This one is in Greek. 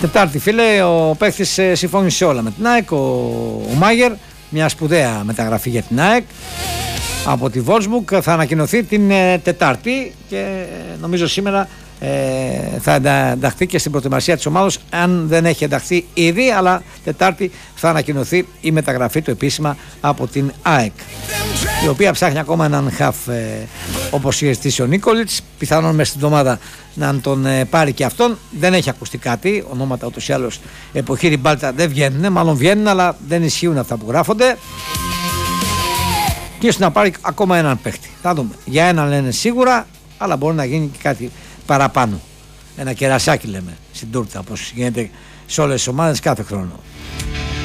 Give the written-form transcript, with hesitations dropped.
Τετάρτη, φίλε, ο παίκτης συμφώνησε όλα με την ΑΕΚ, ο Μάγερ, μια σπουδαία μεταγραφή για την ΑΕΚ από τη Wolfsburg, θα ανακοινωθεί την Τετάρτη και νομίζω σήμερα θα ενταχθεί και στην προετοιμασία της ομάδας, αν δεν έχει ενταχθεί ήδη, αλλά Τετάρτη θα ανακοινωθεί η μεταγραφή του επίσημα από την ΑΕΚ, η οποία ψάχνει ακόμα έναν χαφ, όπως είχε ζητήσει ο Νίκολιτς, πιθανόν μέσα στην εβδομάδα να τον πάρει και αυτόν. Δεν έχει ακουστεί κάτι, ονόματα ούτως ή άλλως εποχή Ριμπάλτα δεν βγαίνουν, μάλλον βγαίνουν αλλά δεν ισχύουν αυτά που γράφονται, και ίσως να πάρει ακόμα έναν παίχτη. Θα δούμε, για έναν λένε σίγουρα, αλλά μπορεί να γίνει και κάτι παραπάνω, ένα κερασάκι λέμε στην τούρτα, όπως γίνεται σε όλες τις ομάδες κάθε χρόνο.